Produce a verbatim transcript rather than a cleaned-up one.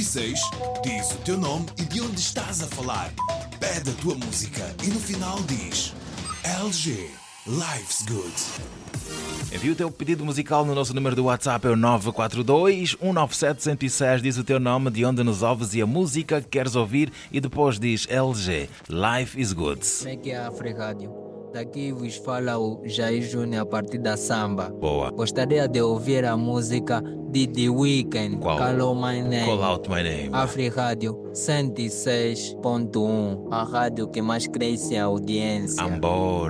seis, diz o teu nome e de onde estás a falar. Pede a tua música e no final diz L G, Life's Good. Envia o teu pedido musical no nosso número do WhatsApp, é o nove quatro dois, um nove sete, um zero seis. Diz o teu nome, de onde nos ouves e a música que queres ouvir e depois diz L G, Life is Good. Como é que é a Rádio? Daqui vos fala o Jair Júnior a partir da Samba. Boa. Gostaria de ouvir a música de The Weeknd, Qual? Call My Name. Call Out My Name. Afri Rádio cento e seis ponto um, a rádio que mais cresce a audiência. Ambor.